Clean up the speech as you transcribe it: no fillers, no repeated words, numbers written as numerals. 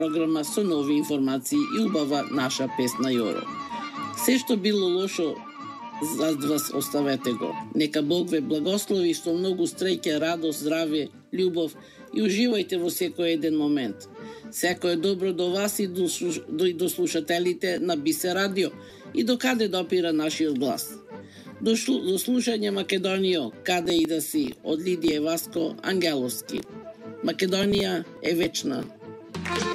програма со нови информации и убава наша песна Јоро. Се што било лошо зад вас оставете го. Нека Бог ве благослови со многу среќа, радост, здравје, љубов и уживајте во секој еден момент. Секој добро до вас и до слушателите на Бисер радио и до каде допира нашиот глас. До слушање Македонијо, каде и да си, од Лидија Васко Ангеловски. Македонија е вечна.